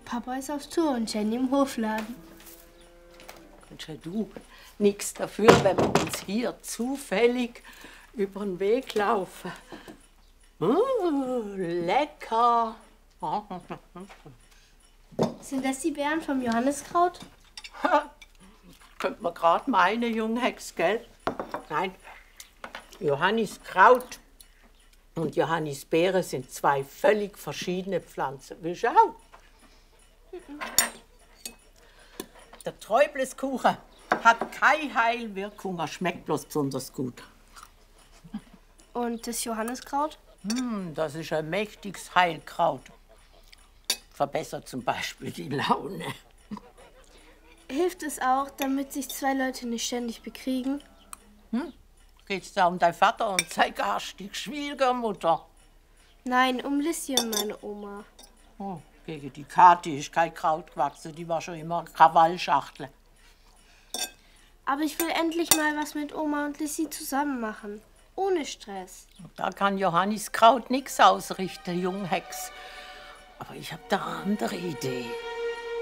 Papa ist auf Tour und Jenny im Hofladen. Und schon du nichts dafür, wenn wir uns hier zufällig über den Weg laufen. Lecker! Sind das die Beeren vom Johanniskraut? Könnte man gerade meinen, Junghex, gell? Nein, Johanniskraut und Johannisbeere sind zwei völlig verschiedene Pflanzen. Willst du auch? Der Träubleskuchen hat keine Heilwirkung, er schmeckt bloß besonders gut. Und das Johanniskraut? Das ist ein mächtiges Heilkraut. Verbessert zum Beispiel die Laune. Hilft es auch, damit sich zwei Leute nicht ständig bekriegen? Geht's da um deinen Vater und seine garstige Schwiegermutter? Nein, um Lissi und meine Oma. Oh, gegen die Kathi ist kein Kraut gewachsen, die war schon immer Krawallschachtel. Aber ich will endlich mal was mit Oma und Lissi zusammen machen. Ohne Stress. Da kann Johanniskraut nichts ausrichten, Junghex. Aber ich hab da eine andere Idee.